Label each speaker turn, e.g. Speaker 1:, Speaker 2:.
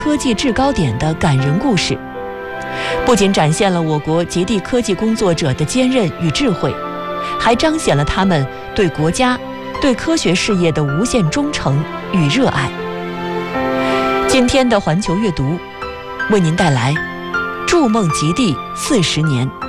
Speaker 1: 科技制高点的感人故事，不仅展现了我国极地科技工作者的坚韧与智慧，还彰显了他们对国家、对科学事业的无限忠诚与热爱。今天的环球阅读为您带来筑梦极地40年。